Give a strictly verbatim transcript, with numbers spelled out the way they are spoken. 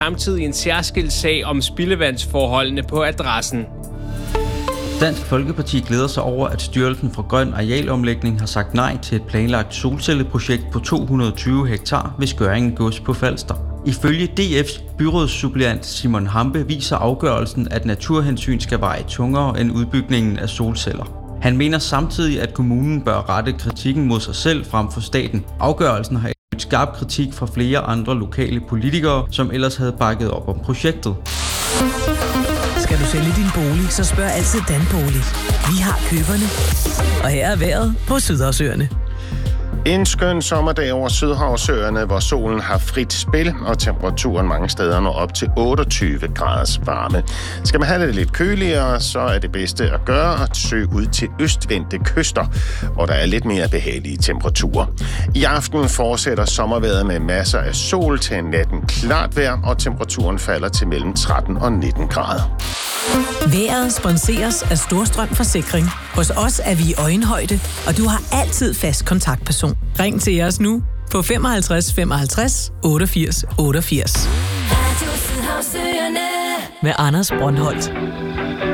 samtidig en særskilt sag om spildevandsforholdene på adressen. Dansk Folkeparti glæder sig over, at Styrelsen for Grøn Arealomlægning har sagt nej til et planlagt solcelleprojekt på to hundrede og tyve hektar ved Skørringen Gods på Falster. Ifølge D F's byrådssuppleant Simon Hampe viser afgørelsen, at naturhensyn skal veje tungere end udbygningen af solceller. Han mener samtidig, at kommunen bør rette kritikken mod sig selv frem for staten. Afgørelsen har et skarp kritik fra flere andre lokale politikere, som ellers havde bakket op om projektet. Skal du sælge din bolig, så spørg altid Danbolig. Vi har køberne. Og her er vejret på Sydhavsøerne. En skøn sommerdag over Sydhavsøerne, hvor solen har frit spil, og temperaturen mange steder når op til otteogtyve graders varme. Skal man have det lidt køligere, så er det bedste at gøre at søge ud til østvendte kyster, hvor der er lidt mere behagelige temperaturer. I aften fortsætter sommervejret med masser af sol til natten klart vejr, og temperaturen falder til mellem tretten og nitten grader. Vejret sponseres af Storstrøm Forsikring. Hos os er vi i øjenhøjde, og du har altid fast kontaktperson. Ring til os nu på femoghalvtreds femoghalvtreds otteogfirs otteogfirs. Med Anders Brøndholt.